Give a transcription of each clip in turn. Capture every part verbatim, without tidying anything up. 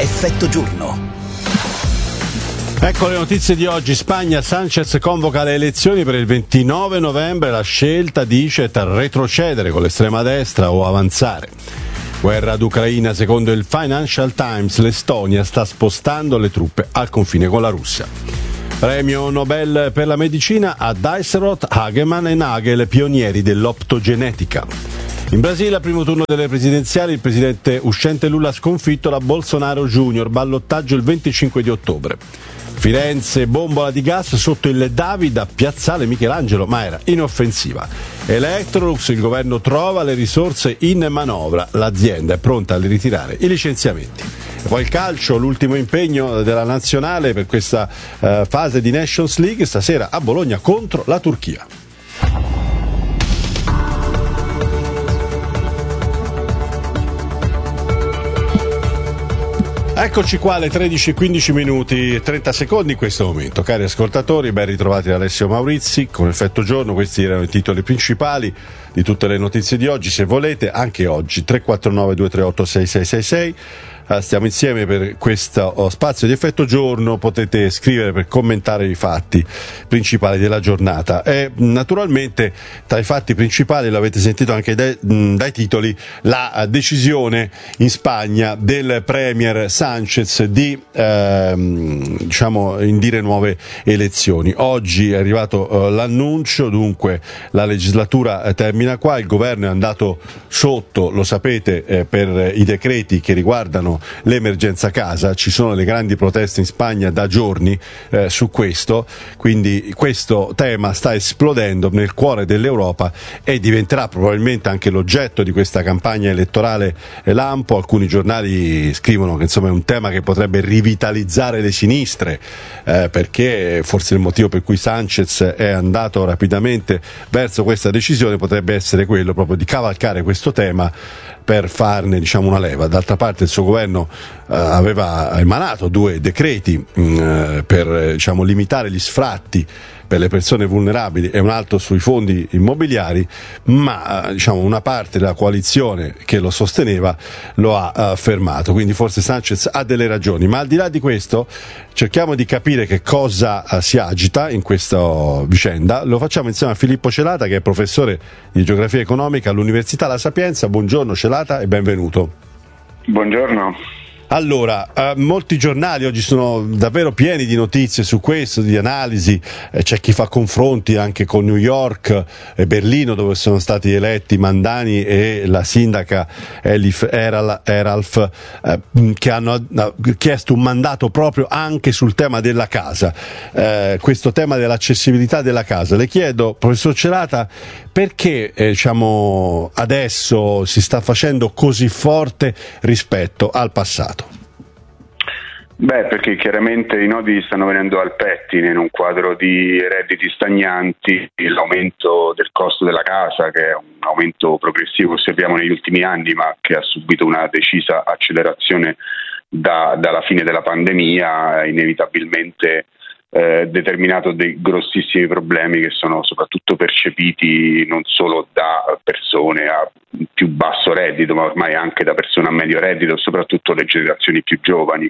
Effetto giorno. Ecco le notizie di oggi. Spagna, Sánchez convoca le elezioni per il ventinove novembre, la scelta dice tra retrocedere con l'estrema destra o avanzare. Guerra ad Ucraina, secondo il Financial Times l'Estonia sta spostando le truppe al confine con la Russia. Premio Nobel per la medicina a Dijsselhout, Hagemann e Nagel, pionieri dell'optogenetica. In Brasile, al primo turno delle presidenziali, il presidente uscente Lula ha sconfitto la Bolsonaro Junior, ballottaggio il venticinque di ottobre. Firenze, bombola di gas sotto il David a Piazzale Michelangelo, ma era inoffensiva. Electrolux, il governo trova le risorse in manovra, l'azienda è pronta a ritirare i licenziamenti. E poi il calcio, l'ultimo impegno della nazionale per questa uh, fase di Nations League, stasera a Bologna contro la Turchia. Eccoci qua alle tredici e quindici minuti e trenta secondi in questo momento. Cari ascoltatori, ben ritrovati da Alessio Maurizi con Effetto Giorno. Questi erano i titoli principali di tutte le notizie di oggi. Se volete, anche oggi, tre quattro nove due tre otto sei sei sei sei. Stiamo insieme per questo spazio di Effetto Giorno, potete scrivere per commentare i fatti principali della giornata e naturalmente tra i fatti principali, l'avete sentito anche dai, dai titoli, la decisione in Spagna del premier Sánchez di ehm, diciamo indire nuove elezioni. Oggi è arrivato eh, l'annuncio, dunque la legislatura eh, termina qua, il governo è andato sotto, lo sapete, eh, per i decreti che riguardano l'emergenza casa. Ci sono le grandi proteste in Spagna da giorni eh, su questo, quindi questo tema sta esplodendo nel cuore dell'Europa e diventerà probabilmente anche l'oggetto di questa campagna elettorale eh, lampo. Alcuni giornali scrivono che insomma è un tema che potrebbe rivitalizzare le sinistre, eh, perché forse il motivo per cui Sánchez è andato rapidamente verso questa decisione potrebbe essere quello proprio di cavalcare questo tema per farne, diciamo, una leva. D'altra parte il suo governo eh, aveva emanato due decreti mh, per diciamo, limitare gli sfratti per le persone vulnerabili e un altro sui fondi immobiliari, ma eh, diciamo, una parte della coalizione che lo sosteneva lo ha eh, fermato, quindi forse Sánchez ha delle ragioni. Ma al di là di questo cerchiamo di capire che cosa eh, si agita in questa vicenda. Lo facciamo insieme a Filippo Celata, che è professore di geografia economica all'Università La Sapienza. Buongiorno Celata e benvenuto. Buongiorno. Allora, eh, molti giornali oggi sono davvero pieni di notizie su questo, di analisi, eh, c'è chi fa confronti anche con New York e Berlino, dove sono stati eletti Mandani e la sindaca Elif Eral, Eralf, eh, che hanno eh, chiesto un mandato proprio anche sul tema della casa, eh, questo tema dell'accessibilità della casa. Le chiedo, professor Celata, perché eh, diciamo, adesso si sta facendo così forte rispetto al passato? Beh, perché chiaramente i nodi stanno venendo al pettine in un quadro di redditi stagnanti, l'aumento del costo della casa, che è un aumento progressivo che osserviamo negli ultimi anni, ma che ha subito una decisa accelerazione da, dalla fine della pandemia, inevitabilmente eh, determinato dei grossissimi problemi che sono soprattutto percepiti non solo da persone a più basso reddito, ma ormai anche da persone a medio reddito, soprattutto le generazioni più giovani.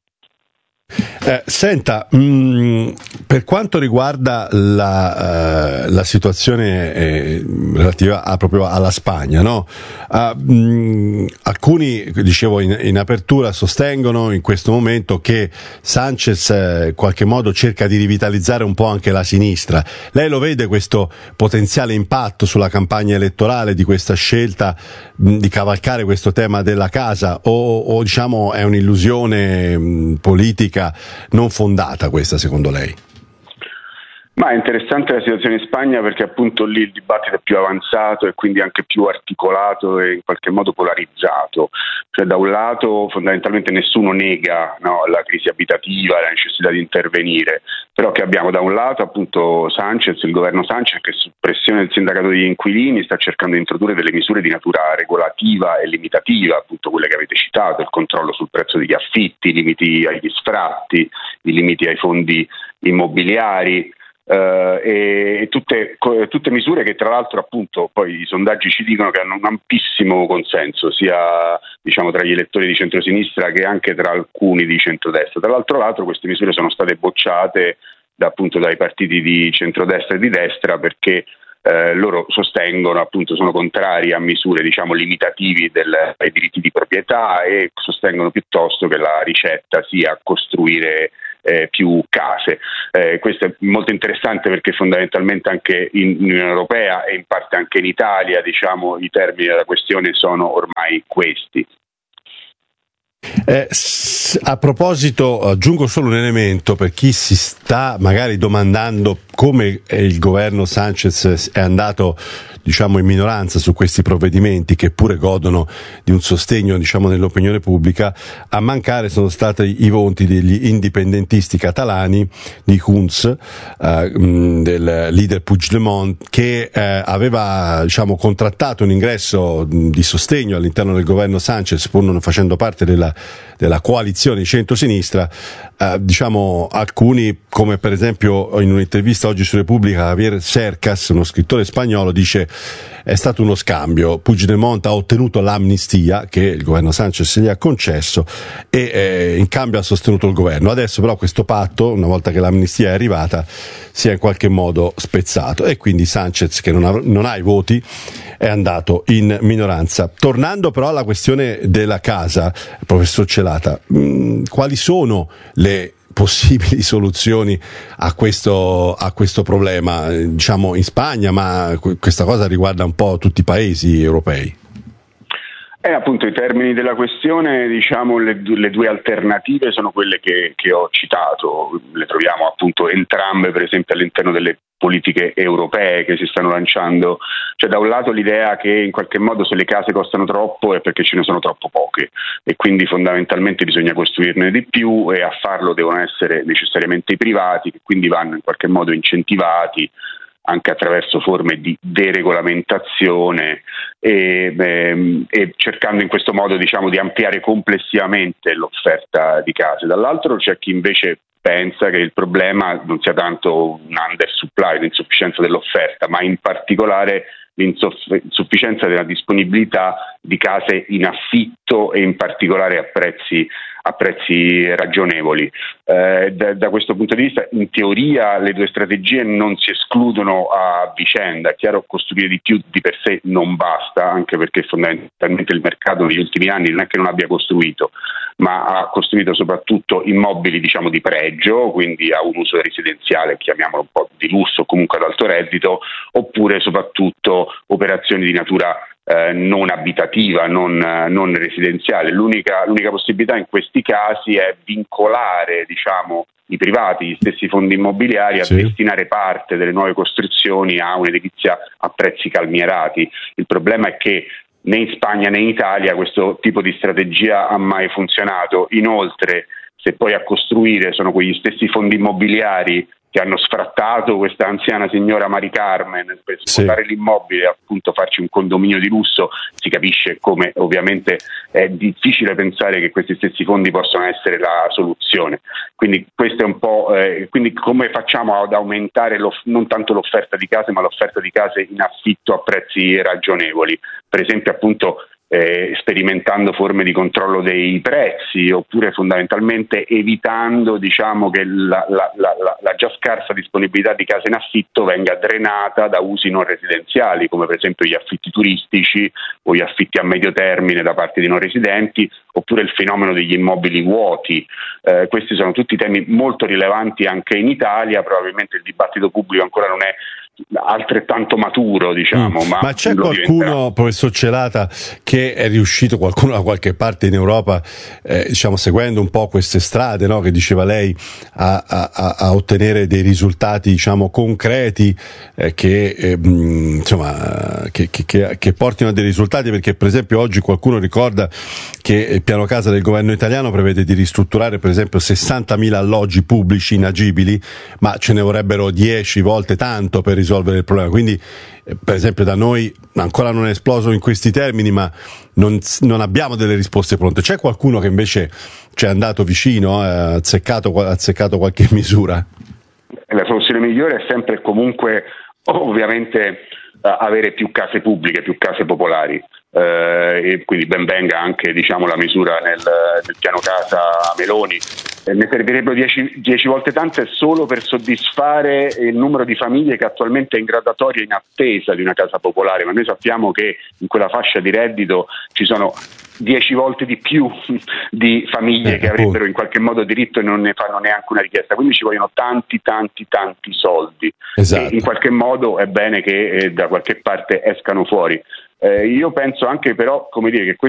Eh, senta, mh, per quanto riguarda la, uh, la situazione eh, relativa a, proprio alla Spagna, no? Uh, mh, alcuni, dicevo in, in apertura, sostengono in questo momento che Sánchez eh, in qualche modo cerca di rivitalizzare un po' anche la sinistra. Lei lo vede questo potenziale impatto sulla campagna elettorale di questa scelta mh, di cavalcare questo tema della casa o, o diciamo è un'illusione mh, politica non fondata questa, secondo lei? Ma è interessante la situazione in Spagna perché appunto lì il dibattito è più avanzato e quindi anche più articolato e in qualche modo polarizzato. Cioè, da un lato fondamentalmente nessuno nega, no, la crisi abitativa, la necessità di intervenire, però che abbiamo da un lato appunto Sánchez, il governo Sánchez, che su pressione del sindacato degli inquilini sta cercando di introdurre delle misure di natura regolativa e limitativa, appunto quelle che avete citato, il controllo sul prezzo degli affitti, i limiti agli sfratti, i limiti ai fondi immobiliari. Uh, e tutte, co- tutte misure che tra l'altro appunto poi i sondaggi ci dicono che hanno un ampissimo consenso sia diciamo tra gli elettori di centrosinistra che anche tra alcuni di centrodestra. Tra l'altro l'altro queste misure sono state bocciate da, appunto dai partiti di centrodestra e di destra perché eh, loro sostengono appunto sono contrari a misure diciamo limitativi del, ai diritti di proprietà e sostengono piuttosto che la ricetta sia costruire Eh, più case. Eh, questo è molto interessante perché fondamentalmente anche in Unione Europea e in parte anche in Italia diciamo i termini della questione sono ormai questi. Eh, a proposito, aggiungo solo un elemento per chi si sta magari domandando come il governo Sanchez è andato diciamo in minoranza su questi provvedimenti che pure godono di un sostegno diciamo nell'opinione pubblica. A mancare sono stati i voti degli indipendentisti catalani di Junts, eh, del leader Puigdemont, che eh, aveva diciamo contrattato un ingresso di sostegno all'interno del governo Sanchez pur non facendo parte della, della coalizione di centrosinistra. Eh, diciamo alcuni, come per esempio in un'intervista oggi su Repubblica Javier Cercas, uno scrittore spagnolo, dice è stato uno scambio, Puigdemont ha ottenuto l'amnistia che il governo Sanchez gli ha concesso e eh, in cambio ha sostenuto il governo. Adesso però questo patto, una volta che l'amnistia è arrivata, si è in qualche modo spezzato e quindi Sanchez, che non ha, non ha i voti, è andato in minoranza. Tornando però alla questione della casa, professor Celata, mh, quali sono le possibili soluzioni a questo a questo problema, diciamo in Spagna, ma questa cosa riguarda un po' tutti i paesi europei? Eh, appunto i termini della questione, diciamo le, le due alternative sono quelle che, che ho citato, le troviamo appunto entrambe per esempio all'interno delle politiche europee che si stanno lanciando. Cioè da un lato l'idea che in qualche modo se le case costano troppo è perché ce ne sono troppo poche e quindi fondamentalmente bisogna costruirne di più e a farlo devono essere necessariamente i privati che quindi vanno in qualche modo incentivati anche attraverso forme di deregolamentazione e, ehm, e cercando in questo modo diciamo di ampliare complessivamente l'offerta di case. Dall'altro c'è chi invece pensa che il problema non sia tanto un under supply, l'insufficienza dell'offerta, ma in particolare l'insufficienza della disponibilità di case in affitto e in particolare a prezzi a prezzi ragionevoli. Eh, da, da questo punto di vista, in teoria, le due strategie non si escludono a vicenda. È chiaro, costruire di più di per sé non basta, anche perché fondamentalmente il mercato negli ultimi anni non è che non abbia costruito, ma ha costruito soprattutto immobili, diciamo, di pregio, quindi a un uso residenziale, chiamiamolo un po' di lusso, comunque ad alto reddito, oppure soprattutto operazioni di natura Eh, non abitativa, non, non residenziale. L'unica, l'unica possibilità in questi casi è vincolare, diciamo, i privati, gli stessi fondi immobiliari a sì. destinare parte delle nuove costruzioni a un'edilizia a prezzi calmierati. Il problema è che né in Spagna né in Italia questo tipo di strategia ha mai funzionato. Inoltre, se poi a costruire sono quegli stessi fondi immobiliari che hanno sfrattato questa anziana signora Mari Carmen per svuotare sì. l'immobile e appunto farci un condominio di lusso, si capisce come ovviamente è difficile pensare che questi stessi fondi possano essere la soluzione. Quindi questo è un po' eh, quindi come facciamo ad aumentare non tanto l'offerta di case ma l'offerta di case in affitto a prezzi ragionevoli, per esempio appunto Eh, sperimentando forme di controllo dei prezzi oppure fondamentalmente evitando diciamo che la, la, la, la già scarsa disponibilità di case in affitto venga drenata da usi non residenziali come per esempio gli affitti turistici o gli affitti a medio termine da parte di non residenti oppure il fenomeno degli immobili vuoti. Eh, questi sono tutti temi molto rilevanti anche in Italia, probabilmente il dibattito pubblico ancora non è altrettanto maturo, diciamo. Mm. Ma, ma c'è qualcuno, diventerà. Professor Celata, che è riuscito, qualcuno da qualche parte in Europa, eh, diciamo seguendo un po' queste strade, no, che diceva lei, a, a, a ottenere dei risultati, diciamo, concreti, eh, che, eh, insomma, che, che, che portino a dei risultati? Perché per esempio oggi qualcuno ricorda che il piano casa del governo italiano prevede di ristrutturare per esempio sessantamila alloggi pubblici inagibili, ma ce ne vorrebbero dieci volte tanto per risolvere il problema. Quindi per esempio da noi ancora non è esploso in questi termini, ma non, non abbiamo delle risposte pronte. C'è qualcuno che invece ci è andato vicino, ha azzeccato, ha azzeccato qualche misura? La soluzione migliore è sempre e comunque ovviamente avere più case pubbliche, più case popolari, eh, e quindi ben venga anche, diciamo, la misura nel, nel piano casa Meloni. Eh, ne servirebbero dieci volte tante solo per soddisfare il numero di famiglie che attualmente è in graduatoria in attesa di una casa popolare, ma noi sappiamo che in quella fascia di reddito ci sono dieci volte di più di famiglie eh, che avrebbero in qualche modo diritto e non ne fanno neanche una richiesta, quindi ci vogliono tanti tanti tanti soldi. Esatto. E in qualche modo è bene che eh, da qualche parte escano fuori. Eh, io penso anche però, come dire, che questo